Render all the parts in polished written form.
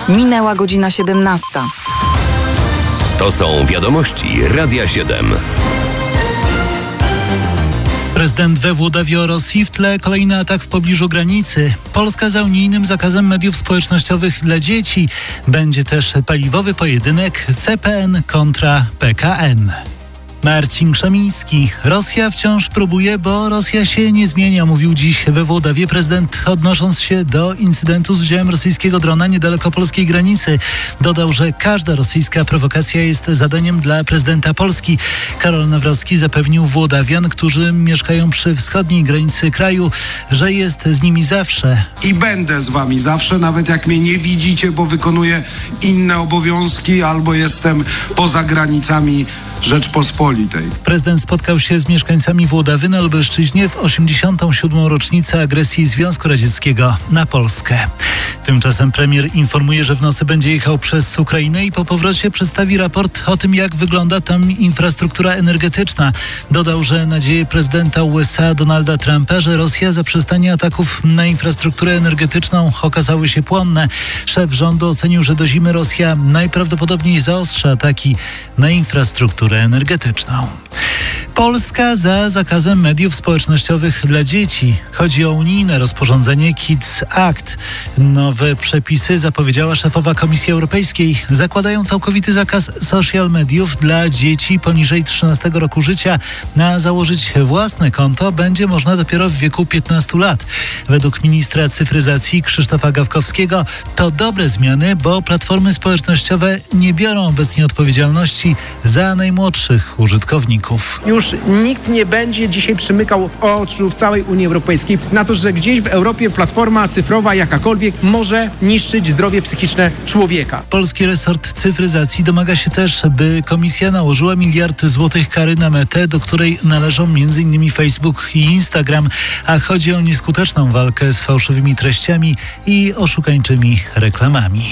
Minęła godzina 17. To są wiadomości Radia 7. Prezydent we Włodawie o Rosji, w tle kolejny atak w pobliżu granicy. Polska za unijnym zakazem mediów społecznościowych dla dzieci. Będzie też paliwowy pojedynek CPN kontra PKN. Marcin Krzemiński. Rosja wciąż próbuje, bo Rosja się nie zmienia, mówił dziś we Włodawie prezydent, odnosząc się do incydentu z udziałem rosyjskiego drona niedaleko polskiej granicy. Dodał, że każda rosyjska prowokacja jest zadaniem dla prezydenta Polski. Karol Nawrocki zapewnił włodawian, którzy mieszkają przy wschodniej granicy kraju, że jest z nimi zawsze. I będę z wami zawsze, nawet jak mnie nie widzicie, bo wykonuję inne obowiązki albo jestem poza granicami Rzeczpospolitej. Prezydent spotkał się z mieszkańcami Włodawy na Lubelszczyźnie w 87. rocznicę agresji Związku Radzieckiego na Polskę. Tymczasem premier informuje, że w nocy będzie jechał przez Ukrainę i po powrocie przedstawi raport o tym, jak wygląda tam infrastruktura energetyczna. Dodał, że nadzieje prezydenta USA Donalda Trumpa, że Rosja zaprzestanie ataków na infrastrukturę energetyczną okazały się płonne. Szef rządu ocenił, że do zimy Rosja najprawdopodobniej zaostrza ataki na infrastrukturę energetyczną. Polska za zakazem mediów społecznościowych dla dzieci. Chodzi o unijne rozporządzenie Kids Act. Nowe przepisy, zapowiedziała szefowa Komisji Europejskiej, zakładają całkowity zakaz social mediów dla dzieci poniżej 13 roku życia. A założyć własne konto będzie można dopiero w wieku 15 lat. Według ministra cyfryzacji Krzysztofa Gawkowskiego to dobre zmiany, bo platformy społecznościowe nie biorą obecnie odpowiedzialności za najmłodszych użytkowników. Już nikt nie będzie dzisiaj przymykał oczu w całej Unii Europejskiej na to, że gdzieś w Europie platforma cyfrowa jakakolwiek może niszczyć zdrowie psychiczne człowieka. Polski resort cyfryzacji domaga się też, by komisja nałożyła 1 miliard złotych kary na Metę, do której należą m.in. Facebook i Instagram, a chodzi o nieskuteczną walkę z fałszywymi treściami i oszukańczymi reklamami.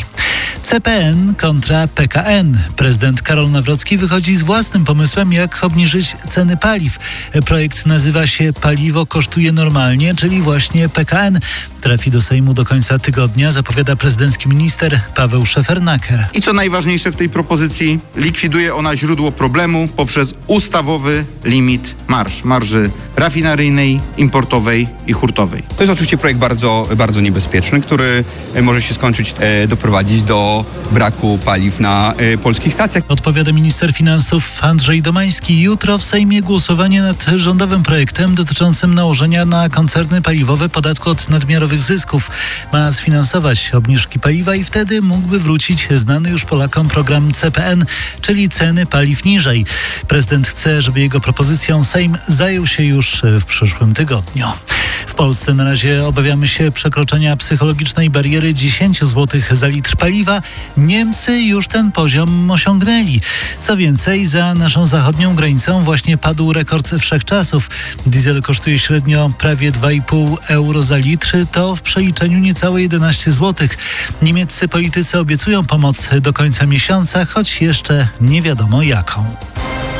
CPN kontra PKN. Prezydent Karol Nawrocki wychodzi z własnym pomysłem, jak obniżyć ceny paliw. Projekt nazywa się Paliwo kosztuje normalnie, czyli właśnie PKN. Trafi do Sejmu do końca tygodnia, zapowiada prezydencki minister Paweł Szefernaker. I co najważniejsze w tej propozycji, likwiduje ona źródło problemu poprzez ustawowy limit marży rafineryjnej, importowej i hurtowej. To jest oczywiście projekt bardzo, bardzo niebezpieczny, który może się doprowadzić do braku paliw na polskich stacjach. Odpowiada minister finansów Andrzej Domański. Jutro w Sejmie głosowanie nad rządowym projektem dotyczącym nałożenia na koncerny paliwowe podatku od nadmiarowych zysków. Ma sfinansować obniżki paliwa i wtedy mógłby wrócić znany już Polakom program CPN, czyli ceny paliw niżej. Prezydent chce, żeby jego propozycją Sejm zajął się już w przyszłym tygodniu. W Polsce na razie obawiamy się przekroczenia psychologicznej bariery 10 zł za litr paliwa. Niemcy już ten poziom osiągnęli. Co więcej, za naszą zachodnią granicą właśnie padł rekord wszechczasów. Diesel kosztuje średnio prawie 2,5 euro za litr, to w przeliczeniu niecałe 11 zł. Niemieccy politycy obiecują pomoc do końca miesiąca, choć jeszcze nie wiadomo jaką.